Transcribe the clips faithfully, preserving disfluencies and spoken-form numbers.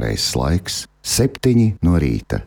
Pareizais laiks - septiņi no rīta.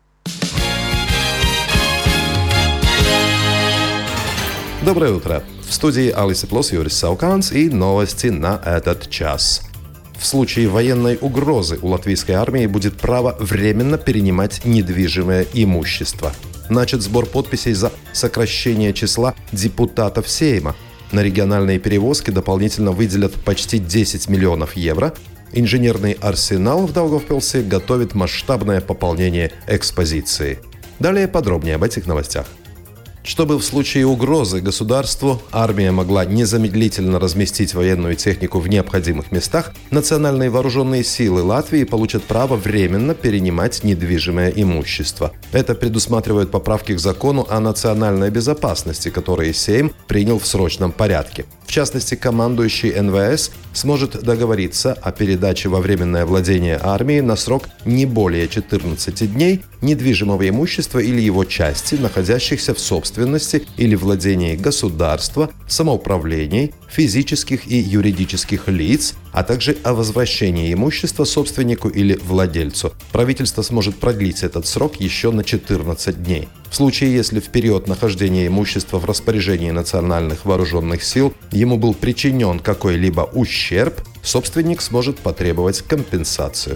Доброе утро! В студии Алиса Плюс Юрис Сауканс и новости на этот час. В случае военной угрозы у латвийской армии будет право временно перенимать недвижимое имущество. Начат сбор подписей за сокращение числа депутатов Сейма. На региональные перевозки дополнительно выделят почти десять миллионов евро. Инженерный арсенал в Даугавпилсе готовит масштабное пополнение экспозиции. Далее подробнее об этих новостях. Чтобы в случае угрозы государству армия могла незамедлительно разместить военную технику в необходимых местах, национальные вооруженные силы Латвии получат право временно перенимать недвижимое имущество. Это предусматривают поправки к закону о национальной безопасности, которые Сейм принял в срочном порядке. В частности, командующий эн вэ эс сможет договориться о передаче во временное владение армии на срок не более четырнадцати дней недвижимого имущества или его части, находящихся в собственности или владении государства, самоуправлений, физических и юридических лиц, а также о возвращении имущества собственнику или владельцу. Правительство сможет продлить этот срок еще на четырнадцать дней. В случае, если в период нахождения имущества в распоряжении национальных вооруженных сил ему был причинен какой-либо ущерб, собственник сможет потребовать компенсацию.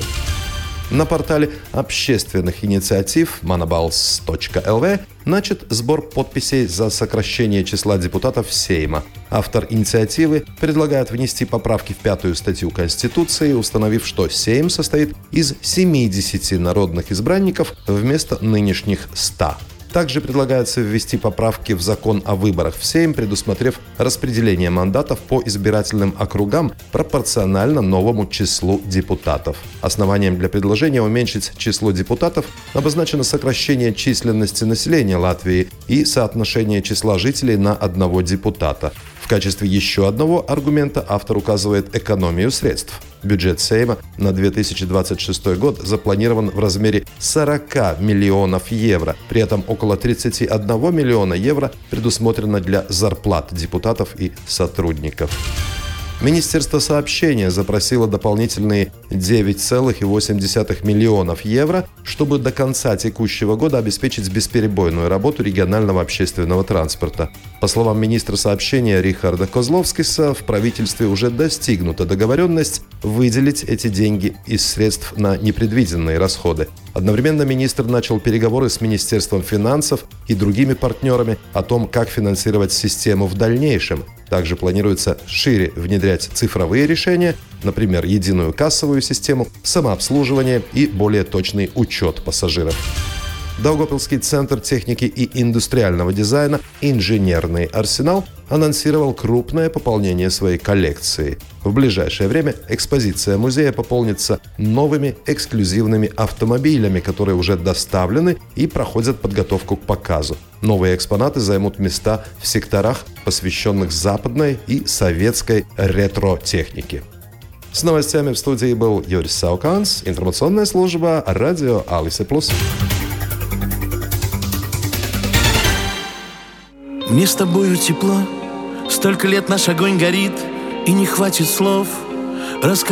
На портале общественных инициатив манабалс точка эл ви начат сбор подписей за сокращение числа депутатов Сейма. Автор инициативы предлагает внести поправки в пятую статью Конституции, установив, что Сейм состоит из семидесяти народных избранников вместо нынешних ста. Также предлагается ввести поправки в закон о выборах в Сейм, предусмотрев распределение мандатов по избирательным округам пропорционально новому числу депутатов. Основанием для предложения уменьшить число депутатов обозначено сокращение численности населения Латвии и соотношение числа жителей на одного депутата. В качестве еще одного аргумента автор указывает экономию средств. Бюджет Сейма на две тысячи двадцать шестой год запланирован в размере сорока миллионов евро. При этом около тридцати одного миллиона евро предусмотрено для зарплат депутатов и сотрудников. Министерство сообщения запросило дополнительные девять целых восемь десятых миллионов евро, чтобы до конца текущего года обеспечить бесперебойную работу регионального общественного транспорта. По словам министра сообщения Рихарда Козловскиса, в правительстве уже достигнута договоренность выделить эти деньги из средств на непредвиденные расходы. Одновременно министр начал переговоры с Министерством финансов и другими партнерами о том, как финансировать систему в дальнейшем. Также планируется шире внедрять цифровые решения, например, единую кассовую систему, самообслуживание и более точный учет пассажиров. Даугавпилский центр техники и индустриального дизайна «Инженерный арсенал» анонсировал крупное пополнение своей коллекции. В ближайшее время экспозиция музея пополнится новыми эксклюзивными автомобилями, которые уже доставлены и проходят подготовку к показу. Новые экспонаты займут места в секторах, посвященных западной и советской ретро-технике. С новостями в студии был Юрис Сауканс, информационная служба радио Алиса Плюс. Мне с тобою тепло, столько лет наш огонь горит, и не хватит слов рассказать.